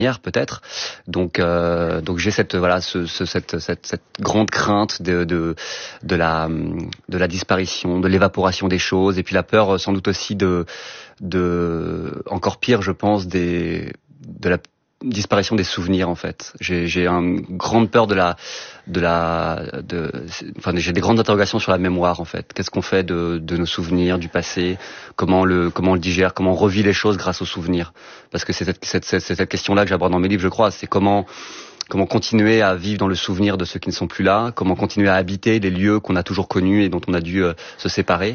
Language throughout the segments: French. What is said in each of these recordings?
peut-être. Donc j'ai cette grande crainte de la disparition, de l'évaporation des choses, et puis la peur sans doute aussi de encore pire, je pense, de la disparition des souvenirs, en fait. J'ai une grande peur j'ai des grandes interrogations sur la mémoire, en fait. Qu'est-ce qu'on fait de nos souvenirs, du passé? Comment on le digère? Comment on revit les choses grâce aux souvenirs? Parce que c'est cette question-là que j'aborde dans mes livres, je crois. C'est comment continuer à vivre dans le souvenir de ceux qui ne sont plus là? Comment continuer à habiter des lieux qu'on a toujours connus et dont on a dû se séparer?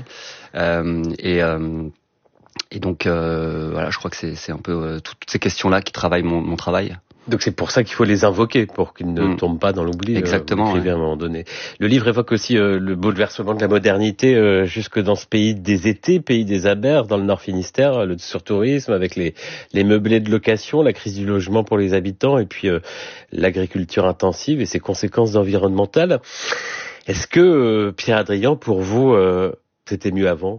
Et donc voilà, je crois que c'est un peu toutes ces questions-là qui travaillent mon travail. Donc c'est pour ça qu'il faut les invoquer, pour qu'ils ne tombent pas dans l'oubli. Exactement. À un moment donné. Le livre évoque aussi le bouleversement de la modernité jusque dans ce pays des étés, pays des Abers, dans le Nord Finistère, le surtourisme avec les meublés de location, la crise du logement pour les habitants et puis l'agriculture intensive et ses conséquences environnementales. Est-ce que, Pierre Hadrian, pour vous, c'était mieux avant?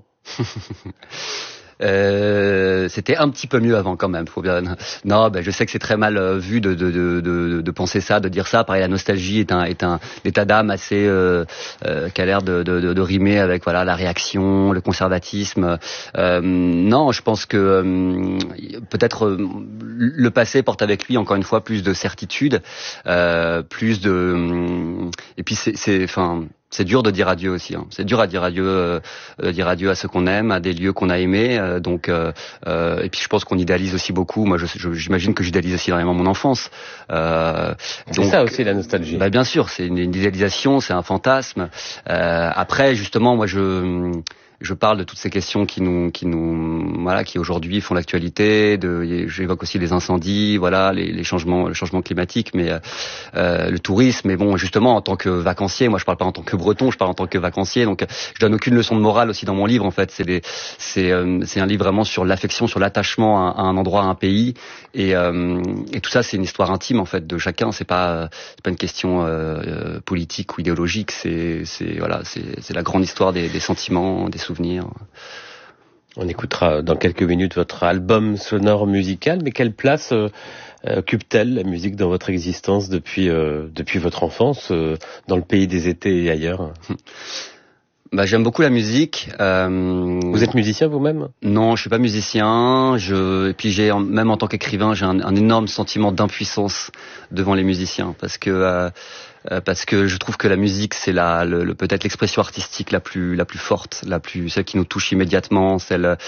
C'était un petit peu mieux avant quand même, faut bien. Non, je sais que c'est très mal vu de penser ça, de dire ça. Pareil, la nostalgie est un état d'âme assez qui a l'air de rimer avec voilà la réaction, le conservatisme. Non, je pense que peut-être le passé porte avec lui encore une fois plus de certitude, plus de et puis c'est dur de dire adieu aussi. C'est dur à dire adieu à ceux qu'on aime, à des lieux qu'on a aimés. Et puis je pense qu'on idéalise aussi beaucoup. Moi, j'imagine que j'idéalise aussi énormément mon enfance. C'est ça aussi la nostalgie. Bien sûr, c'est une idéalisation, c'est un fantasme. Après, justement, moi, je parle de toutes ces questions qui aujourd'hui font l'actualité. J'évoque aussi les incendies, voilà, le changement climatique, mais le tourisme. Mais bon, justement, en tant que vacancier, moi, je parle pas en tant que Breton, je parle en tant que vacancier. Donc, je donne aucune leçon de morale aussi dans mon livre. En fait, c'est un livre vraiment sur l'affection, sur l'attachement à un endroit, à un pays, et tout ça, c'est une histoire intime en fait de chacun. C'est pas une question politique ou idéologique. C'est la grande histoire des sentiments, des souvenirs. On écoutera dans quelques minutes votre album sonore musical, mais quelle place occupe-t-elle la musique dans votre existence depuis votre enfance, dans le pays des étés et ailleurs? J'aime beaucoup la musique. Vous êtes musicien vous-même? Non, je suis pas musicien. Et puis même en tant qu'écrivain, j'ai un énorme sentiment d'impuissance devant les musiciens parce que je trouve que la musique c'est peut-être l'expression artistique la plus forte, celle qui nous touche immédiatement, celle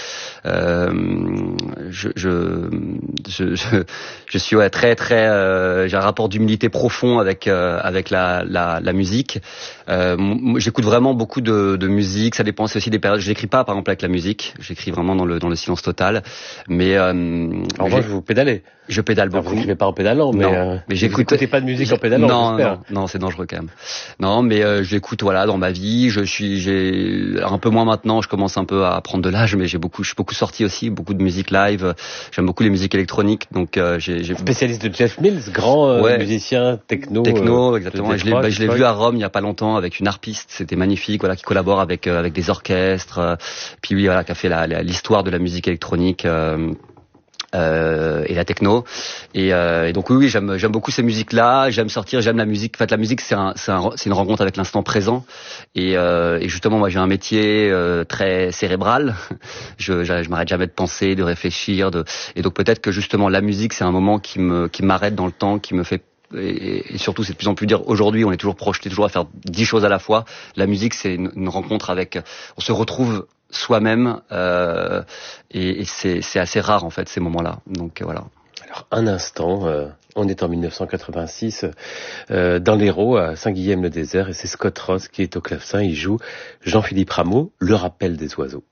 je suis très très j'ai un rapport d'humilité profond avec la musique. J'écoute vraiment beaucoup de musique, ça dépend, c'est aussi des périodes. Je n'écris pas par exemple avec la musique, j'écris vraiment dans le silence total, mais en revanche vous pédalez. Je pédale beaucoup. Vous n'écrivez pas en pédalant, mais j'écoute. Vous n'écoutez pas de musique en pédalant, non, c'est dangereux quand même. Non, mais j'écoute voilà dans ma vie. J'ai un peu moins maintenant. Je commence un peu à prendre de l'âge, mais je suis beaucoup sorti aussi, beaucoup de musique live. J'aime beaucoup les musiques électroniques, donc j'ai spécialiste de Jeff Mills, grand musicien techno. Techno, exactement. Je l'ai vu à Rome il y a pas longtemps avec une harpiste. C'était magnifique, voilà, qui collabore avec des orchestres. Puis lui, voilà, qui a fait l'histoire de la musique électronique. Et la techno et donc oui j'aime beaucoup ces musiques là, j'aime sortir, j'aime la musique. En fait la musique c'est une rencontre avec l'instant présent et justement moi j'ai un métier très cérébral. Je m'arrête jamais de penser, de réfléchir, et donc peut-être que justement la musique c'est un moment qui m'arrête dans le temps, qui me fait. Et surtout c'est de plus en plus dire aujourd'hui on est toujours projeté toujours à faire 10 choses à la fois. La musique c'est une rencontre avec, on se retrouve soi-même et c'est assez rare en fait ces moments-là. Donc voilà. Alors un instant, on est en 1986 dans l'Hérault à Saint-Guilhem-le-Désert et c'est Scott Ross qui est au clavecin. Il joue Jean-Philippe Rameau, Le rappel des oiseaux.